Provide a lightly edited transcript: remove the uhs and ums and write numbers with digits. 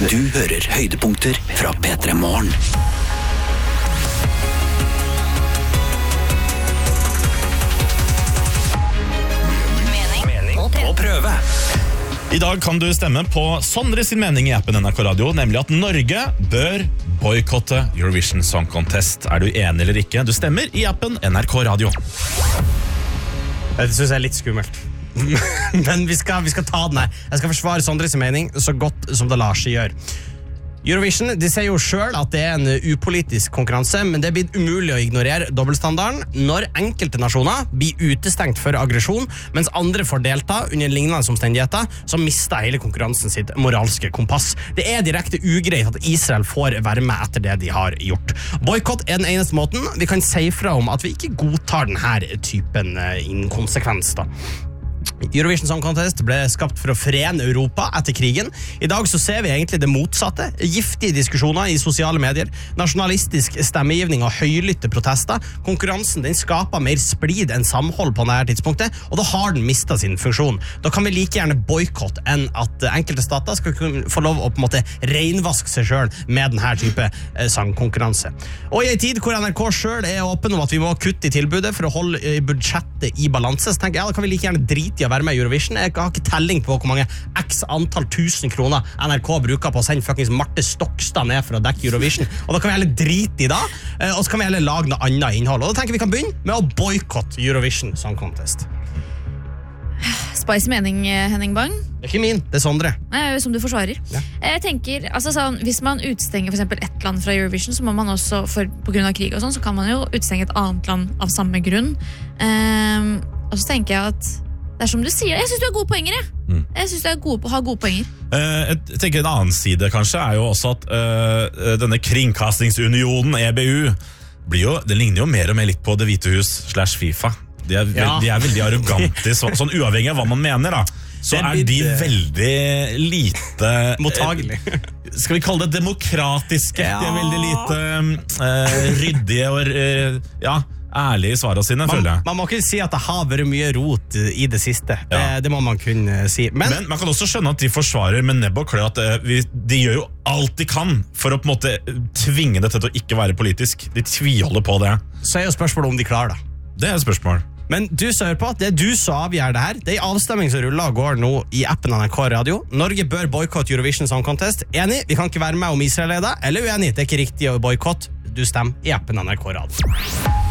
Du hører høydepunkter fra P3 Morgen. Mening og prøve. I dag kan du stemme på Sondre sin mening i appen NRK Radio, nemlig at Norge bør boykotte Eurovision Song Contest. Er du enig eller ikke? Du stemmer i appen NRK Radio. Det synes jeg litt skummelt. Men vi skal ta den her. Jeg skal forsvare Sondre sin mening så godt som det lar seg gjøre. Eurovision, de sier jo selv at det en upolitisk konkurranse, men det blir umulig å ignorere dobbeltstandarden når enkelte nasjoner blir utestengt for aggresjon, mens andre får delta under lignende omstendigheter, som mister hele konkurransen sitt moralske kompass. Det direkte ugreit at Israel får være med etter det de har gjort. Boykott den eneste måten vi kan si fra om at vi ikke godtar denne typen inkonsekvens da. Eurovision Song Contest ble skapt for å forene Europa etter krigen. I dag så ser vi egentlig det motsatte. Giftige diskusjoner i sosiale medier, nasjonalistisk stemmegivning og høylytte protester. Konkurransen den skaper mer splid enn samhold på dette tidspunktet, og da har den mistet sin funksjon. Da kan vi like gjerne boykotte enn at enkelte stater skal kunne få lov å på en måte renvaske seg selv med denne type sangkonkurranse. Og i en tid hvor NRK selv åpen om at vi må kutte i tilbudet for å holde budsjettet i balanse, så tenker jeg, da kan vi like gjerne drite i å være med i Eurovision. Jeg har ikke telling på hvor mange x antall 1000 kroner NRK bruker på å sende fuckings Marte Stokstad ned for å dekke Eurovision, og da kan vi heller drite i det, og så kan vi heller lage noe annet innhold, og da tenker vi kan begynne med å boykotte Eurovision Song Contest. Spicy mening, Henning Bang. Det ikke min, det Sondre. Nei, som du forsvarer. Ja. Jeg tenker, altså sånn, hvis man utstenger for eksempel et land fra Eurovision, så må man også, på grunn av krig og sånn, så kan man jo utstenge et annet land av samme grunn. Og så tenker jeg at det som du sier, jeg synes du har gode poenger, jeg. Jeg synes du har gode poenger. Jeg tenker en annen side kanskje er jo også at denne kringkastingsunionen, EBU, det ligner jo mer og mer litt på Det hvite hus / FIFA. De er veldig arrogante, sånn uavhengig av hva man mener da. Så de veldig lite mottagelig. Skal vi kalle det demokratiske? De veldig lite ryddige og ærlige i svarene sine, føler jeg. Man må ikke si at det har vært mye rot i det siste. Det må man kunne si. Men man kan også skjønne at de forsvarer med nebb og klø at de gjør jo alt de kan for å på en måte tvinge dette til å ikke være politisk. De tviholder på det. Så jo spørsmålet om de klarer det. Det et spørsmål. Men du ser på at det du som avgjør det her. Det avstemning som ruller og går nå i appen NRK Radio. Norge bør boykotte Eurovision Song Contest. Enig, vi kan ikke være med om Israel er det. Eller uenig, det ikke riktig å boykotte. Du stemmer i appen NRK Radio.